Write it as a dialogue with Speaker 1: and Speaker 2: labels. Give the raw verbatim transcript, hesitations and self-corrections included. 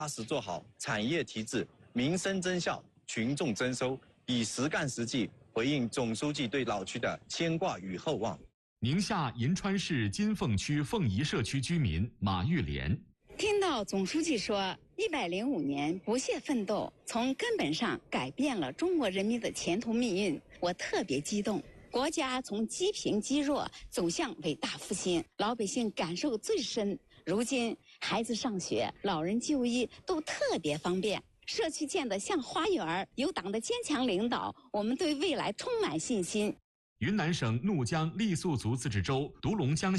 Speaker 1: 踏实做好产业提质、民生增效、群众增收，以实干实际回应总书记对老区的牵挂与厚望。
Speaker 2: 宁夏银川市金凤区凤仪社区居民马玉莲，
Speaker 3: 听到总书记说一百零五年不懈奋斗，从根本上改变了中国人民的前途命运，我特别激动。国家从积贫积弱走向伟大复兴，老百姓感受最深。如今孩子上学、老人就医都特别方便，社区建得像花园，有党的坚强领导，我们对未来充满信心。
Speaker 2: 云南省怒江傈僳族自治州独龙江